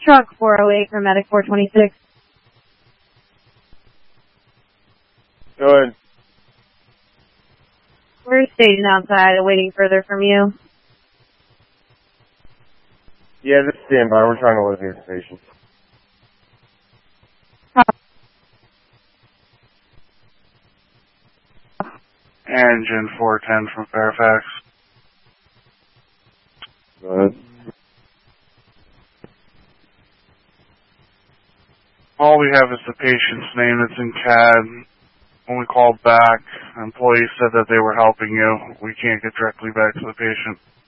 Truck 408 for Medic 426. Good. We're staging outside, awaiting further from you. Yeah, this is standby. We're trying to locate the patient. Engine 410 from Fairfax. Go ahead. All we have is the patient's name that's in CAD. When we called back, an employee said that they were helping you. We can't get directly back to the patient.